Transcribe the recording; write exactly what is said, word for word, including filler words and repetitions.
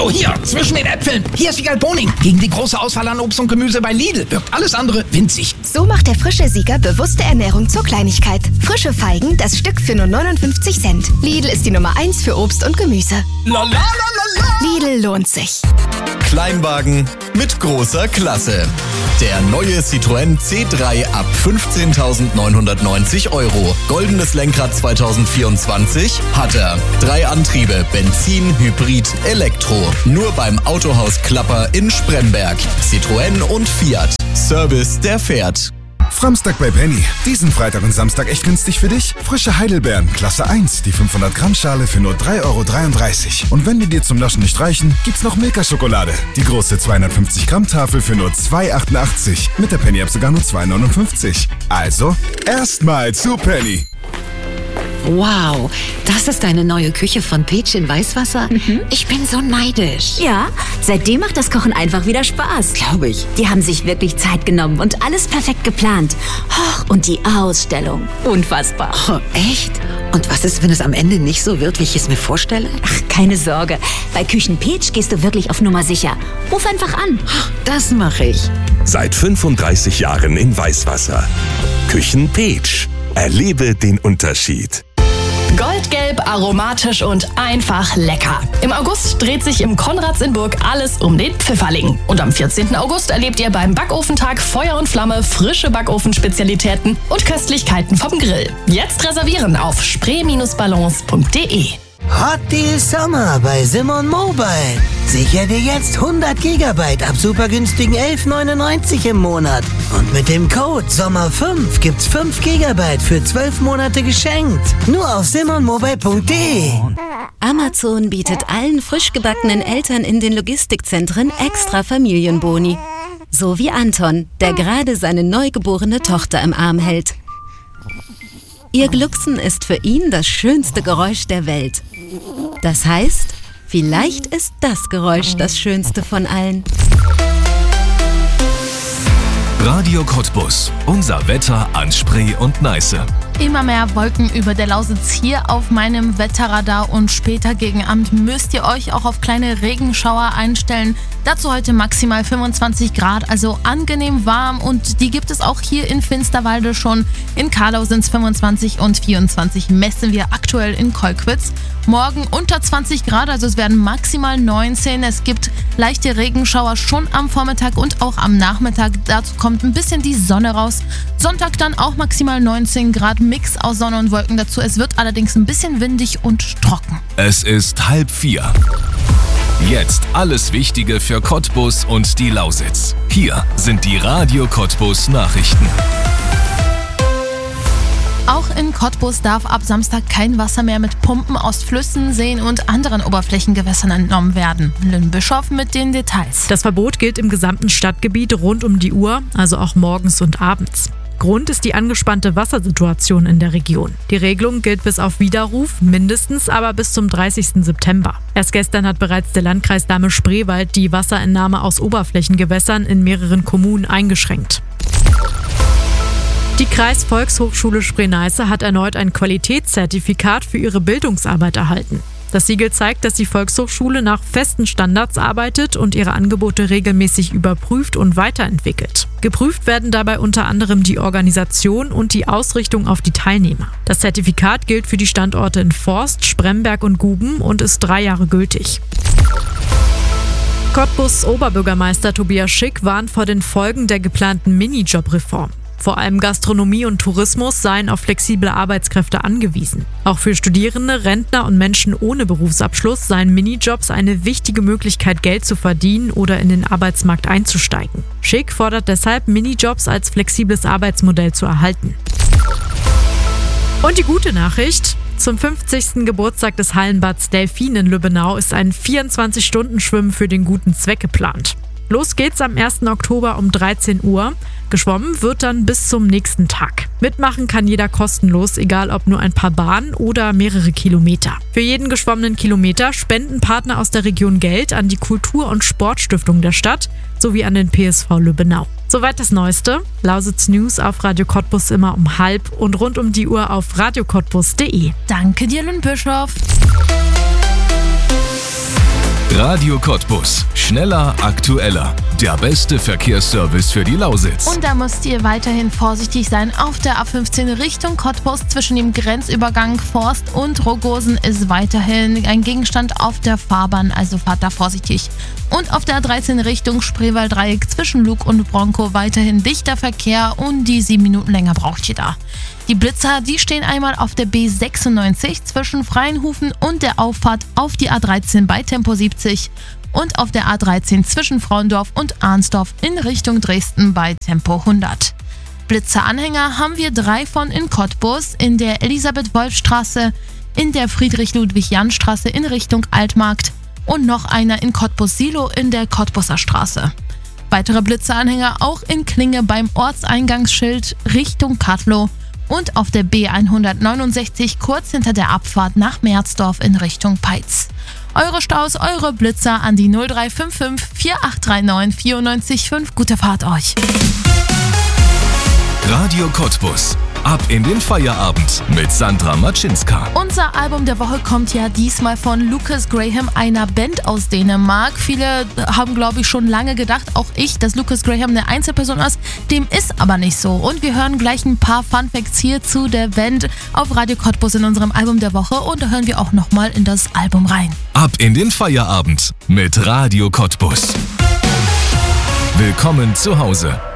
Hallo, hier, zwischen den Äpfeln. Hier ist Wiegald Boning. Gegen die große Auswahl an Obst und Gemüse bei Lidl wirkt alles andere winzig. So macht der frische Sieger bewusste Ernährung zur Kleinigkeit. Frische Feigen, das Stück für nur neunundfünfzig Cent. Lidl ist die Nummer eins für Obst und Gemüse. La, la, la, la, la. Lidl lohnt sich. Kleinwagen mit großer Klasse. Der neue Citroën C drei ab fünfzehntausendneunhundertneunzig Euro. Goldenes Lenkrad zwanzig vierundzwanzig hat er. Drei Antriebe, Benzin, Hybrid, Elektro. Nur beim Autohaus Klapper in Spremberg. Citroën und Fiat. Service, der fährt. Framstag bei Penny. Diesen Freitag und Samstag echt günstig für dich? Frische Heidelbeeren, Klasse eins, die fünfhundert Gramm Schale für nur drei Euro dreiunddreißig. Und wenn die dir zum Naschen nicht reichen, gibt's noch Milka-Schokolade. Die große zweihundertfünfzig Gramm Tafel für nur zwei Euro achtundachtzig. Mit der Penny-App sogar nur zwei Euro neunundfünfzig. Also, erstmal zu Penny. Wow, das ist deine neue Küche von Peach in Weißwasser? Mhm. Ich bin so neidisch. Ja, seitdem macht das Kochen einfach wieder Spaß. Glaube ich. Die haben sich wirklich Zeit genommen und alles perfekt geplant. Oh, und die Ausstellung, unfassbar. Oh, echt? Und was ist, wenn es am Ende nicht so wird, wie ich es mir vorstelle? Ach, keine Sorge. Bei Küchen Peach gehst du wirklich auf Nummer sicher. Ruf einfach an. Das mache ich. Seit fünfunddreißig Jahren in Weißwasser. Küchen Peach. Erlebe den Unterschied. Goldgelb, aromatisch und einfach lecker. Im August dreht sich im Konrads in Burg alles um den Pfifferling. Und am vierzehnten August erlebt ihr beim Backofentag Feuer und Flamme frische Backofenspezialitäten und Köstlichkeiten vom Grill. Jetzt reservieren auf spree Bindestrich ballons punkt de. Hot Deal Sommer bei Simon Mobile. Sicher dir jetzt hundert Gigabyte ab super günstigen elf neunundneunzig im Monat. Und mit dem Code Sommer fünf gibt's fünf Gigabyte für zwölf Monate geschenkt. Nur auf simon mobile punkt de. Amazon bietet allen frisch gebackenen Eltern in den Logistikzentren extra Familienboni. So wie Anton, der gerade seine neugeborene Tochter im Arm hält. Ihr Glucksen ist für ihn das schönste Geräusch der Welt. Das heißt, vielleicht ist das Geräusch das schönste von allen. Radio Cottbus. Unser Wetter an Spree und Neiße. Immer mehr Wolken über der Lausitz hier auf meinem Wetterradar und später gegen Abend müsst ihr euch auch auf kleine Regenschauer einstellen. Dazu heute maximal fünfundzwanzig Grad, also angenehm warm und die gibt es auch hier in Finsterwalde schon. In Karlau sind es fünfundzwanzig und vierundzwanzig messen wir aktuell in Kolkwitz. Morgen unter zwanzig Grad, also es werden maximal neunzehn. Es gibt leichte Regenschauer schon am Vormittag und auch am Nachmittag. Dazu kommt ein bisschen die Sonne raus. Sonntag dann auch maximal neunzehn Grad, Mix aus Sonne und Wolken dazu. Es wird allerdings ein bisschen windig und trocken. Es ist halb vier. Jetzt alles Wichtige für Cottbus und die Lausitz. Hier sind die Radio Cottbus Nachrichten. Auch in Cottbus darf ab Samstag kein Wasser mehr mit Pumpen aus Flüssen, Seen und anderen Oberflächengewässern entnommen werden. Lynn Bischoff mit den Details. Das Verbot gilt im gesamten Stadtgebiet rund um die Uhr, also auch morgens und abends. Grund ist die angespannte Wassersituation in der Region. Die Regelung gilt bis auf Widerruf, mindestens aber bis zum dreißigsten September. Erst gestern hat bereits der Landkreis Dahme-Spreewald die Wasserentnahme aus Oberflächengewässern in mehreren Kommunen eingeschränkt. Die Kreisvolkshochschule Spree-Neiße hat erneut ein Qualitätszertifikat für ihre Bildungsarbeit erhalten. Das Siegel zeigt, dass die Volkshochschule nach festen Standards arbeitet und ihre Angebote regelmäßig überprüft und weiterentwickelt. Geprüft werden dabei unter anderem die Organisation und die Ausrichtung auf die Teilnehmer. Das Zertifikat gilt für die Standorte in Forst, Spremberg und Guben und ist drei Jahre gültig. Cottbus Oberbürgermeister Tobias Schick warnt vor den Folgen der geplanten Minijob-Reform. Vor allem Gastronomie und Tourismus seien auf flexible Arbeitskräfte angewiesen. Auch für Studierende, Rentner und Menschen ohne Berufsabschluss seien Minijobs eine wichtige Möglichkeit, Geld zu verdienen oder in den Arbeitsmarkt einzusteigen. Schick fordert deshalb, Minijobs als flexibles Arbeitsmodell zu erhalten. Und die gute Nachricht: Zum fünfzigsten Geburtstag des Hallenbads Delfin in Lübbenau ist ein vierundzwanzig-Stunden-Schwimmen für den guten Zweck geplant. Los geht's am ersten Oktober um dreizehn Uhr. Geschwommen wird dann bis zum nächsten Tag. Mitmachen kann jeder kostenlos, egal ob nur ein paar Bahnen oder mehrere Kilometer. Für jeden geschwommenen Kilometer spenden Partner aus der Region Geld an die Kultur- und Sportstiftung der Stadt sowie an den P S V Lübbenau. Soweit das Neueste. Lausitz News auf Radio Cottbus immer um halb und rund um die Uhr auf radio cottbus punkt de. Danke dir, Lynn Bischoff. Radio Cottbus. Schneller, aktueller. Der beste Verkehrsservice für die Lausitz. Und da müsst ihr weiterhin vorsichtig sein. Auf der A fünfzehn Richtung Cottbus zwischen dem Grenzübergang Forst und Rogosen ist weiterhin ein Gegenstand auf der Fahrbahn, also fahrt da vorsichtig. Und auf der A dreizehn Richtung Spreewald-Dreieck zwischen Luq und Bronkow weiterhin dichter Verkehr und die sieben Minuten länger braucht ihr da. Die Blitzer, die stehen einmal auf der B sechsundneunzig zwischen Freienhufen und der Auffahrt auf die A dreizehn bei Tempo siebzig und auf der A dreizehn zwischen Frauendorf und Arnsdorf in Richtung Dresden bei Tempo hundert. Blitzeranhänger haben wir drei von in Cottbus, in der Elisabeth-Wolf-Straße, in der Friedrich-Ludwig-Jahn-Straße in Richtung Altmarkt und noch einer in Cottbus-Silo in der Cottbuser Straße. Weitere Blitzeranhänger auch in Klinge beim Ortseingangsschild Richtung Kattlow und auf der B hundertneunundsechzig kurz hinter der Abfahrt nach Merzdorf in Richtung Peitz. Eure Staus, eure Blitzer an die null drei fünf fünf vier acht drei neun vier neun fünf. Gute Fahrt euch! Radio Cottbus. Ab in den Feierabend mit Sandra Matschinska. Unser Album der Woche kommt ja diesmal von Lucas Graham, einer Band aus Dänemark. Viele haben, glaube ich, schon lange gedacht, auch ich, dass Lucas Graham eine Einzelperson ist. Dem ist aber nicht so. Und wir hören gleich ein paar Funfacts hier zu der Band auf Radio Cottbus in unserem Album der Woche. Und da hören wir auch nochmal in das Album rein. Ab in den Feierabend mit Radio Cottbus. Willkommen zu Hause.